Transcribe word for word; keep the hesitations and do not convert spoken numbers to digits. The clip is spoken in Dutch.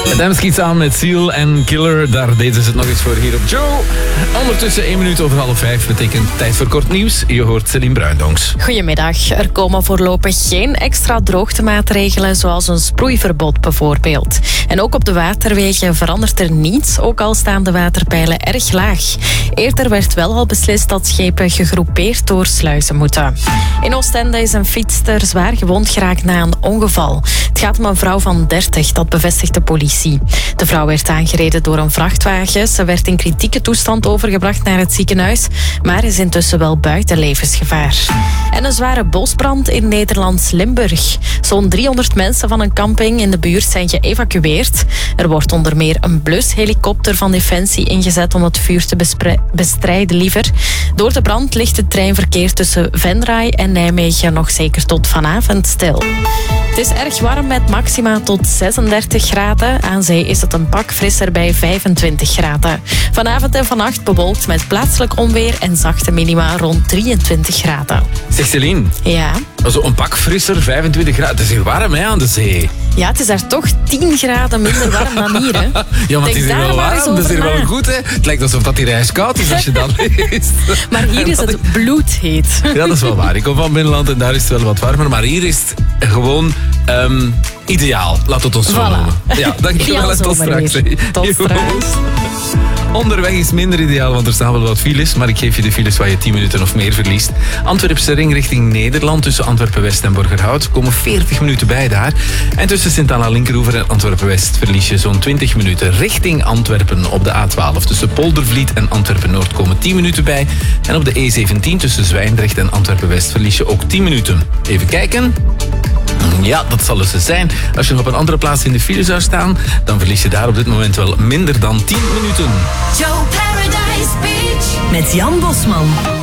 Adamski samen met Seal en Killer, daar deden ze het nog eens voor hier op Joe. Ondertussen één minuut over half vijf betekent tijd voor kort nieuws. Je hoort Celine Bruindonks. Goedemiddag. Er komen voorlopig geen extra droogtemaatregelen, zoals een sproeiverbod bijvoorbeeld. En ook op de waterwegen verandert er niets, ook al staan de waterpeilen erg laag. Eerder werd wel al beslist dat schepen gegroepeerd door sluizen moeten. In Oostende is een fietster zwaar gewond geraakt na een ongeval. Het gaat om een vrouw van dertig, dat bevestigt de politie. De vrouw werd aangereden door een vrachtwagen. Ze werd in kritieke toestand overgebracht naar het ziekenhuis, maar is intussen wel buiten levensgevaar. En een zware bosbrand in Nederlands Limburg. Zo'n driehonderd mensen van een camping in de buurt zijn geëvacueerd. Er wordt onder meer een blushelikopter van Defensie ingezet om het vuur te bespre- bestrijden liever. Door de brand ligt het treinverkeer tussen Venray en Nijmegen nog zeker tot vanavond stil. Het is erg warm met maxima tot zesendertig graden. Aan zee is het een pak frisser bij vijfentwintig graden. Vanavond en vannacht bewolkt met plaatselijk onweer en zachte minima rond drieëntwintig graden. Zeg Celine, Ja? also een pak frisser, vijfentwintig graden. Het is hier warm hè, aan de zee. Ja, het is daar toch tien graden minder warm dan hier, hè? Ja, maar het is hier wel warm, dat is hier wel goed, hè. Het lijkt alsof dat hier ijskoud is als je dat leest. Maar hier is het bloedheet. Ja, dat is wel waar. Ik kom van binnenland en daar is het wel wat warmer. Maar hier is het gewoon um, ideaal. Laat het ons zo Voilà. noemen. Ja, dankjewel en tot straks. hè. Tot straks. Onderweg is minder ideaal, want er staan wel wat files. Maar ik geef je de files waar je tien minuten of meer verliest. Antwerpse ring richting Nederland. Tussen Antwerpen-West en Borgerhout komen veertig minuten bij daar. En tussen Sint-Anna-Linkeroever en Antwerpen-West verlies je zo'n twintig minuten. Richting Antwerpen op de A twaalf. Tussen Poldervliet en Antwerpen-Noord komen tien minuten bij. En op de E zeventien tussen Zwijndrecht en Antwerpen-West verlies je ook tien minuten. Even kijken. Ja, dat zal dus zijn. Als je nog op een andere plaats in de file zou staan, dan verlies je daar op dit moment wel minder dan tien minuten. Joe Paradise Beach met Jan Bosman.